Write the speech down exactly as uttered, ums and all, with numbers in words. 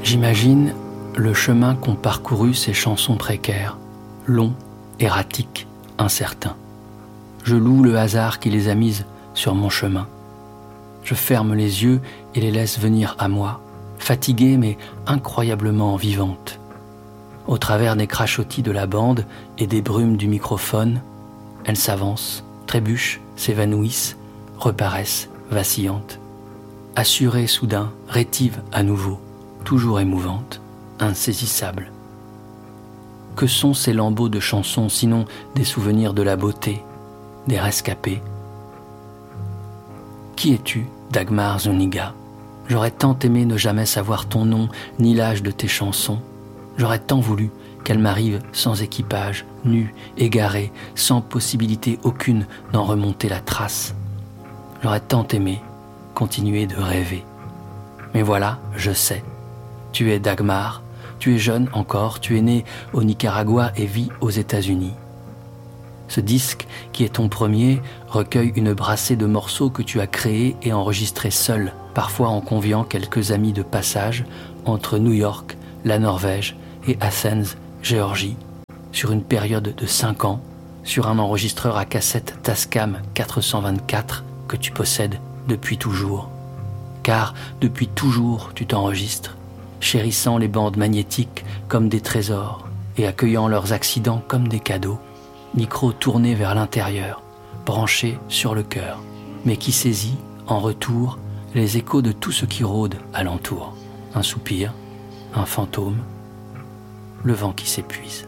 J'imagine le chemin qu'ont parcouru ces chansons précaires, longs, erratiques, incertains. Je loue le hasard qui les a mises sur mon chemin. Je ferme les yeux et les laisse venir à moi, fatiguées mais incroyablement vivantes. Au travers des crachotis de la bande et des brumes du microphone, elles s'avancent, trébuchent, s'évanouissent, reparaissent, vacillantes. Assurées soudain, rétives à nouveau, toujours émouvantes, insaisissables. Que sont ces lambeaux de chansons sinon des souvenirs de la beauté, des rescapés? Qui es-tu, Dagmar Zuniga? J'aurais tant aimé ne jamais savoir ton nom, ni l'âge de tes chansons. J'aurais tant voulu qu'elles m'arrivent sans équipage, nue, égarée, sans possibilité aucune d'en remonter la trace. J'aurais tant aimé continuer de rêver. Mais voilà, je sais. Tu es Dagmar, tu es jeune encore, tu es né au Nicaragua et vis aux États-Unis. Ce disque, qui est ton premier, recueille une brassée de morceaux que tu as créés et enregistrés seul, parfois en conviant quelques amis de passage entre New York, la Norvège et Athens, Géorgie, sur une période de cinq ans, sur un enregistreur à cassette Tascam quatre cent vingt-quatre que tu possèdes depuis toujours. Car depuis toujours tu t'enregistres, chérissant les bandes magnétiques comme des trésors et accueillant leurs accidents comme des cadeaux, micro tourné vers l'intérieur, branché sur le cœur, mais qui saisit, en retour, les échos de tout ce qui rôde alentour. Un soupir, un fantôme, le vent qui s'épuise.